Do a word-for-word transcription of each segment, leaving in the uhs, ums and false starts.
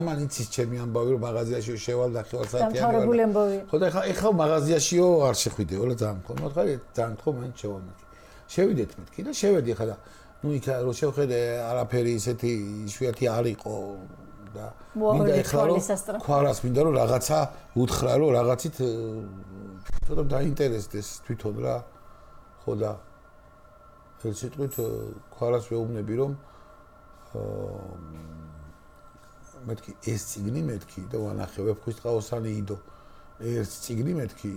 მან იცის ჩემი ამბავი რომ მაღაზიაში შევალ და ხელ საათი არის. დამთავრებული ამბავი. ხო და ეხლა ეხლა მაღაზიაშიო არ შეხვიდეო რა ძალიან ხო. მოთხარი ძალიან ხო მან შევალ მეთქი. შევიდეთ მეთქი და შევედი ხა და ნუ იქ რო შევხედე არაფერი ისეთი იშვიათი არ იყო და მინდა ეხლა რომ ქვარას მინდა რომ რაღაცა უთხრა რომ რაღაცით ცოტა დაინტერესდეს თვითონ რა ხო და ერთ სიტყვით ქვარას ვეუბნები რომ მეთქი ეს ციგნი მეთქი და ვანახე ვეფხვისწყალოსანი იდო ეს ციგნი მეთქი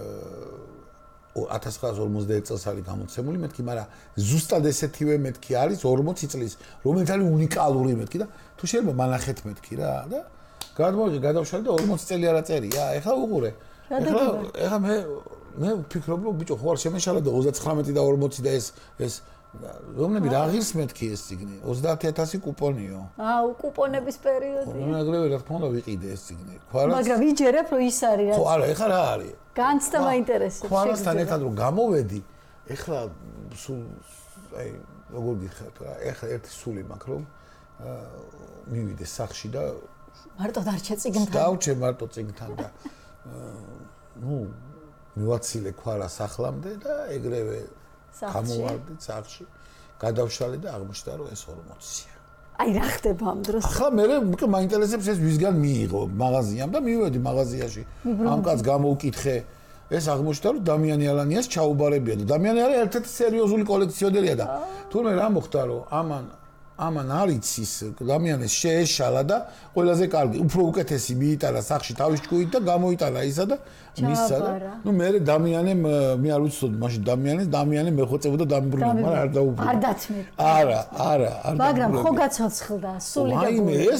ათას ცხრაას ორმოცდაერთი წელს არის გამოცემული მეთქი მაგრამ ზუსტად ესეთივე მეთქი არის ორმოცი წლის რომელიც არის უნიკალური მეთქი და თუ შეიძლება მანახეთ მეთქი რა და გადმოვიღე გადავშალე და ორმოცი წელი არა წერია ეხლა უყურე ეხლა ეხლა მე მე ვფიქრობ რომ ბიჭო ხო არ შემეშალა და ოცდაცხრამეტი და ორმოცი და ეს ეს რომნები რა ღირს მეთქი ეს ციგნი ოცდაათი ათასი კუპონიო აუ კუპონების პერიოდი მე აგრევე რა თქმა უნდა ვიყიდე ეს ციგნი ქვარას მაგრამ ვიჯერებ რომ ის არის რა ხო არა ეხლა რა არის განცდა მაინტერესებს ქვარასთან ერთად რომ გამოვედი ეხლა სულ აი როგორ გიხართ რა ეხლა ერთი სული მაქვს რომ მივიდე სახში და მარტო დარჩე ციგნთან დავჩე მარტო ციგნთან და ნუ მივაცილე ქვარას ახლამდე და ეგრევე გამოვარდი სახში გადავშალე და აღმოჩნდა რომ ეს ორმოცია აი რა ხდება ამ დროს ახლა მე მე მაინტერესებს ეს ვისგან მიიღო მაღაზიამ და მივედი მაღაზიაში ამ კაცს გამოვკითხე ეს აღმოჩნდა რომ დამიანი ალანიას ჩაუბარებია და დამიანი არის ერთ-ერთი სერიოზული კოლექციონერია და თურმე რა მოხდა რომ ამან ამან არიცის დამიანეს შეეშალა და ყველაზე კარგი უფრო უკეთესი მიიტანა სახში თავის ჭკუით და გამოიტანა ისა და მისცა და ნუ მე დამიანემ მე არ ვიცოდი მაშინ დამიანეს დამიანე მეხოწებოდა დამბრუნა მაგრამ არ დაუბრუნა არ დათმე არა არა არ მაგრამ ხო გაცოცხლდა სული და აი მე ეს